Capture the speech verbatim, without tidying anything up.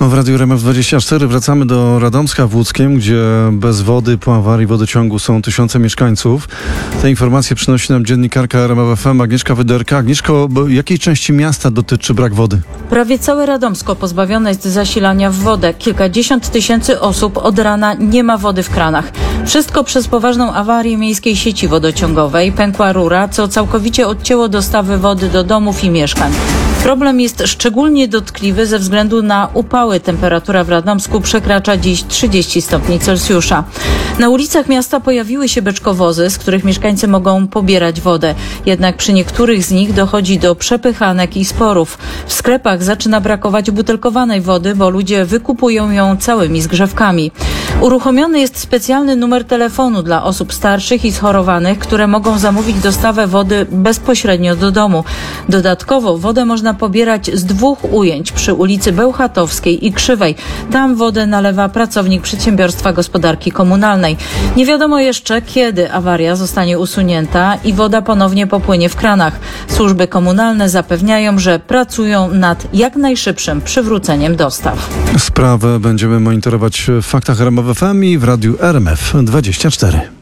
W Radiu R M F dwadzieścia cztery wracamy do Radomska w Łódzkiem, gdzie bez wody po awarii wodociągu są tysiące mieszkańców. Te informacje przynosi nam dziennikarka R M F F M Agnieszka Wyderka. Agnieszko, jakiej części miasta dotyczy brak wody? Prawie całe Radomsko pozbawione jest zasilania w wodę. Kilkadziesiąt tysięcy osób od rana nie ma wody w kranach. Wszystko przez poważną awarię miejskiej sieci wodociągowej. Pękła rura, co całkowicie odcięło dostawy wody do domów i mieszkań. Problem jest szczególnie dotkliwy ze względu na upały. Temperatura w Radomsku przekracza dziś trzydzieści stopni Celsjusza. Na ulicach miasta pojawiły się beczkowozy, z których mieszkańcy mogą pobierać wodę. Jednak przy niektórych z nich dochodzi do przepychanek i sporów. W sklepach zaczyna brakować butelkowanej wody, bo ludzie wykupują ją całymi zgrzewkami. Uruchomiony jest specjalny numer telefonu dla osób starszych i schorowanych, które mogą zamówić dostawę wody bezpośrednio do domu. Dodatkowo wodę można pobierać z dwóch ujęć przy ulicy Bełchatowskiej i Krzywej. Tam wodę nalewa pracownik Przedsiębiorstwa Gospodarki Komunalnej. Nie wiadomo jeszcze, kiedy awaria zostanie usunięta i woda ponownie popłynie w kranach. Służby komunalne zapewniają, że pracują nad jak najszybszym przywróceniem dostaw. Sprawę będziemy monitorować w Faktach R M F F M i w Radiu R M F dwadzieścia cztery.